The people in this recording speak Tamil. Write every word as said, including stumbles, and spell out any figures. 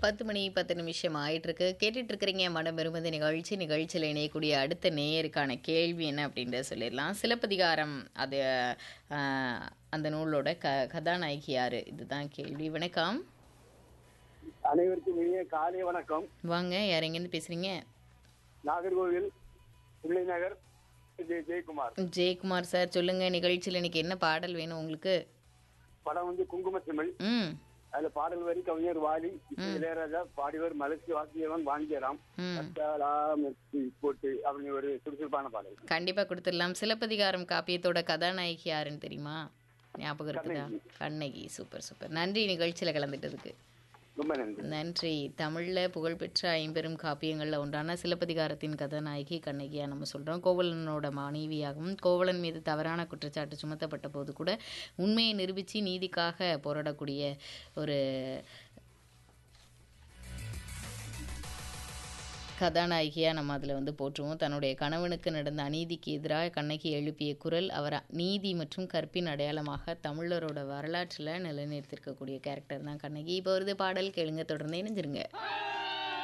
பத்து மணி பத்து நிமிஷம் ஆயிட்டிருக்கு. கேட்டுட்டு இருக்கிறீங்க மனம் விரும்புத நிகழ்ச்சி. நிகழ்ச்சியில் இணையக்கூடிய அடுத்த நேயருக்கான கேள்வி என்ன அப்படின்றத சொல்லிடலாம். சிலப்பதிகாரம் அது அஹ், அந்த நூலோட க கதாநாயகி யாரு? இதுதான் கேள்வி. வணக்கம். அனைவருக்கும் இனிய காலை வணக்கம். வாங்க, யார் எங்கேருந்து பேசுறீங்க? நாகர்கோவில் பிள்ளை நகர் ஜெய- ஜெயக்குமார். ஜெயக்குமார் சார், சொல்லுங்க. நிகழ்ச்சியில் இன்னைக்கு என்ன பாடல் வேணும் உங்களுக்கு? படம் வந்து குங்குமச்சிமிழ். ம் அதுல பாடல் வரி கவிஞர் வாலி, இசை இளையராஜா, பாடிவர் மலர்ச்சி வாசியவன் வாங்கியராம். ம் கத்தாலா மெர்சி போட்டு அப்படின்னு ஒரு சுறுசுறுப்பான பாடல். கண்டிப்பாக கொடுத்துடலாம். சிலப்பதிகாரம் காப்பியத்தோட கதாநாயகி யாருன்னு தெரியுமா? ஞாபகம் இருக்குதா? கண்ணகி. Super super. நன்றி நிகழ்ச்சியில் கலந்துட்டதுக்கு. ரொம்ப நன்றி. நன்றி. தமிழில் புகழ்பெற்ற ஐம்பெரும் காப்பியங்களில் ஒன்றான சிலப்பதிகாரத்தின் கதாநாயகி கண்ணகியா நம்ம சொல்கிறோம். கோவலனோட மனைவியாகவும் கோவலன் மீது தவறான குற்றச்சாட்டு சுமத்தப்பட்ட போது கூட உண்மையை நிரூபித்து நீதிக்காக போராடக்கூடிய ஒரு கதாநாயகியாக நம்ம அதில் வந்து போற்றுவோம். தன்னுடைய கணவனுக்கு நடந்த அநீதிக்கு எதிராக கண்ணகி எழுப்பிய குரல் அவர் நீதி மற்றும் கற்பின் அடையாளமாக தமிழரோட வரலாற்றில் நிலைநிறுத்திருக்கக்கூடிய கேரக்டர் தான் கண்ணகி. இப்போ வருது பாடல், கேளுங்க, தொடர்ந்து இணைஞ்சிருங்க.